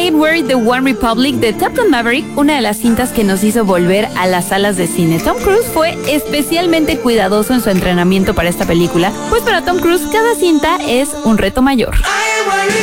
I Were the One Republic de Top Gun Maverick, una de las cintas que nos hizo volver a las salas de cine. Tom Cruise fue especialmente cuidadoso en su entrenamiento para esta película, pues para Tom Cruise cada cinta es un reto mayor.